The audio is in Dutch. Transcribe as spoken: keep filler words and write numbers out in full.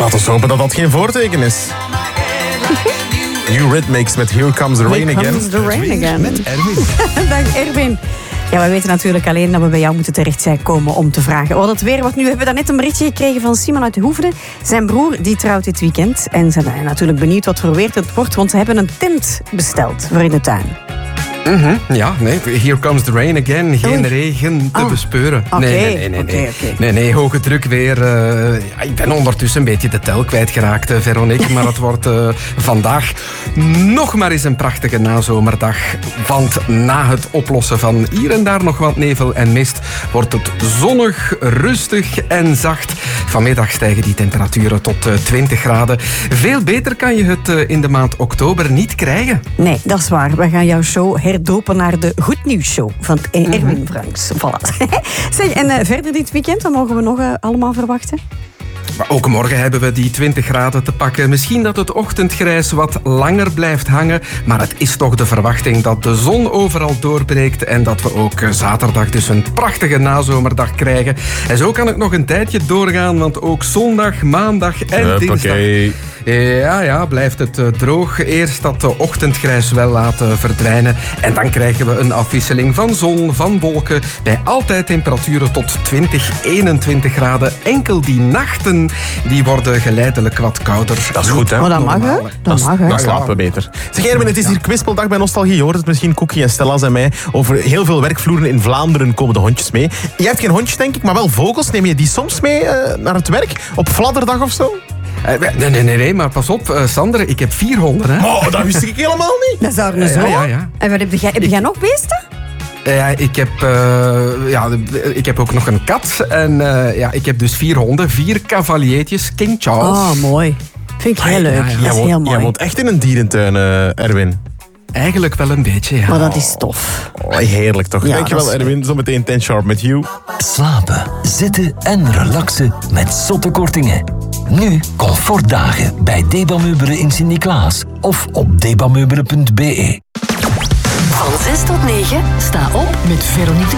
Laten we hopen dat dat geen voorteken is. Eurythmics met Here Comes the Rain Here Again. comes the rain again. Met Erwin. Dag Erwin. Ja, we weten natuurlijk alleen dat we bij jou moeten terecht zijn komen om te vragen. Wat het weer wordt nu. We hebben daarnet een berichtje gekregen van Simon uit de Hoefde. Zijn broer die trouwt dit weekend. En ze zijn natuurlijk benieuwd wat voor weer het wordt, want ze hebben een tent besteld voor in de tuin. Mm-hmm, ja, nee, here comes the rain again. Geen Oei. regen te Oh. bespeuren. Oké, Nee, nee, nee, nee. oké, Nee. oké. nee, nee, hoge druk weer. Uh, ja, ik ben ondertussen een beetje de tel kwijtgeraakt, uh, Veronique. Maar het wordt uh, vandaag nog maar eens een prachtige nazomerdag. Want na het oplossen van hier en daar nog wat nevel en mist, wordt het zonnig, rustig en zacht. Vanmiddag stijgen die temperaturen tot uh, twintig graden. Veel beter kan je het uh, in de maand oktober niet krijgen. Nee, dat is waar. We gaan jouw show herdopen naar de Goed Nieuws Show van Erwin Franks. Voilà. Zeg, en uh, verder dit weekend, wat mogen we nog uh, allemaal verwachten? Maar ook morgen hebben we die twintig graden te pakken. Misschien dat het ochtendgrijs wat langer blijft hangen, maar het is toch de verwachting dat de zon overal doorbreekt en dat we ook zaterdag dus een prachtige nazomerdag krijgen. En zo kan het nog een tijdje doorgaan, want ook zondag, maandag en Huppakee. dinsdag... Ja, ja, blijft het uh, droog. Eerst dat de ochtendgrijs wel laten verdwijnen. En dan krijgen we een afwisseling van zon, van wolken. Bij altijd temperaturen tot twintig, eenentwintig graden. Enkel die nachten, die worden geleidelijk wat kouder. Dat is goed, hè? Oh, dat mag, hè? Dat mag, hè? Dan slapen we beter. Zeg Erwin, het is hier kwispeldag bij Nostalgie. Je hoort het misschien, Cookie en Stella's en mij. Over heel veel werkvloeren in Vlaanderen komen de hondjes mee. Jij hebt geen hondjes, denk ik, maar wel vogels. Neem je die soms mee uh, naar het werk? Op fladderdag of zo? Nee, nee, nee, nee, maar pas op, uh, Sander, ik heb vier honden, hè. Oh, dat wist ik helemaal niet. Dat is daar een Ja, zo. ja, ja. En wat heb jij, heb jij nog beesten? Ja, ik heb, uh, ja, ik heb ook nog een kat. En uh, ja, ik heb dus vier honden, vier cavaliertjes, King Charles. Oh, mooi. Vind ik heel leuk. ja, ja. Dat Jij is woont, heel jij mooi. woont echt in een dierentuin, uh, Erwin. Eigenlijk wel een beetje, ja. Maar dat is tof. Oh, heerlijk toch. Ja, Dankjewel, dat is- Erwin. Zometeen ten sharp met you. Slapen, zitten en relaxen met zotte kortingen. Nu comfortdagen bij Debameubelen in Sint-Niklaas of op debameubelen punt be. Van zes tot negen, sta op met Veronique